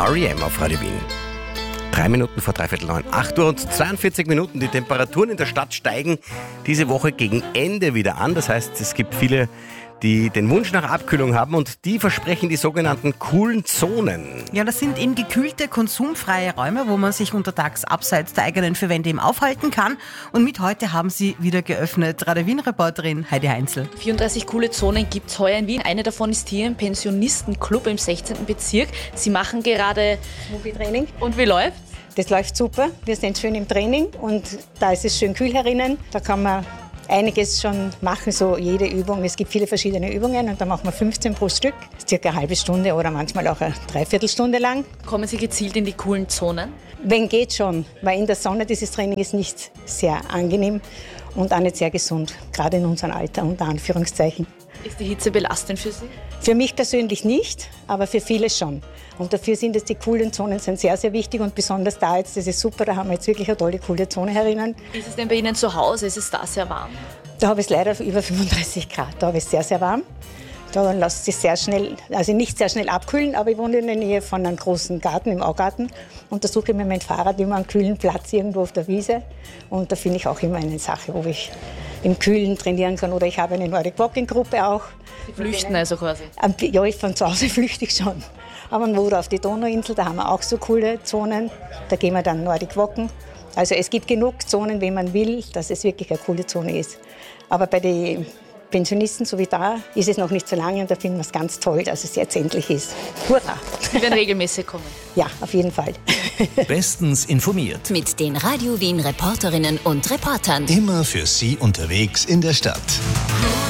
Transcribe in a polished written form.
R.E.M. auf Radio Wien. 3 Minuten vor 8:45, 8 Uhr und 42 Minuten. Die Temperaturen in der Stadt steigen diese Woche gegen Ende wieder an. Das heißt, es gibt viele, die den Wunsch nach Abkühlung haben und die versprechen die sogenannten coolen Zonen. Ja, das sind eben gekühlte, konsumfreie Räume, wo man sich untertags abseits der eigenen vier Wände eben aufhalten kann. Und mit heute haben sie wieder geöffnet. Radio Wien-Reporterin Heidi Heinzel. 34 coole Zonen gibt es heuer in Wien. Eine davon ist hier im Pensionistenclub im 16. Bezirk. Sie machen gerade Movie-Training. Und wie läuft's? Das läuft super. Wir sind schön im Training und da ist es schön kühl herinnen. Da kann man einiges schon machen, so jede Übung. Es gibt viele verschiedene Übungen und da machen wir 15 pro Stück. Circa eine halbe Stunde oder manchmal auch eine Dreiviertelstunde lang. Kommen Sie gezielt in die coolen Zonen? Wenn geht schon, weil in der Sonne dieses Training ist nicht sehr angenehm und auch nicht sehr gesund, gerade in unserem Alter, unter Anführungszeichen. Ist die Hitze belastend für Sie? Für mich persönlich nicht, aber für viele schon. Und dafür sind es die coolen Zonen sind sehr, sehr wichtig und besonders da jetzt, das ist super, da haben wir jetzt wirklich eine tolle, coole Zone herinnen. Ist es denn bei Ihnen zu Hause? Ist es da sehr warm? Da habe ich es leider über 35 Grad, da habe ich es sehr, sehr warm. Da lässt sich sehr schnell, also nicht sehr schnell abkühlen, aber ich wohne in der Nähe von einem großen Garten, im Augarten. Und da suche ich mir mein Fahrrad immer einen kühlen Platz irgendwo auf der Wiese. Und da finde ich auch immer eine Sache, wo ich im Kühlen trainieren kann. Oder ich habe eine Nordic Walking Gruppe auch. Sie flüchten also quasi? Ja, ich von zu Hause flüchte ich schon. Aber man wohnt auf die Donauinsel, da haben wir auch so coole Zonen. Da gehen wir dann Nordic Walken. Also es gibt genug Zonen, wenn man will, dass es wirklich eine coole Zone ist. Aber bei den Pensionisten, so wie da, ist es noch nicht so lange und da finden wir es ganz toll, dass es jetzt endlich ist. Hurra! Sie werden regelmäßig kommen? Ja, auf jeden Fall. Bestens informiert. Mit den Radio Wien Reporterinnen und Reportern. Immer für Sie unterwegs in der Stadt.